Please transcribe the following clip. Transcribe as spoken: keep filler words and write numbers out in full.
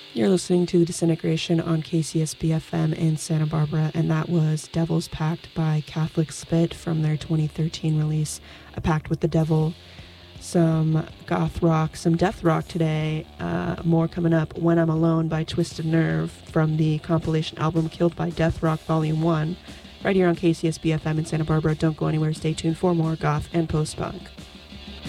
You're listening to Disintegration on K C S B F M in Santa Barbara, and that was Devil's Pact by Catholic Spit from their twenty thirteen release, A Pact with the Devil. Some goth rock, some death rock today. Uh, more coming up. When I'm Alone by Twisted Nerve from the compilation album Killed by Death Rock Volume one, right here on K C S B F M in Santa Barbara. Don't go anywhere. Stay tuned for more goth and post-punk.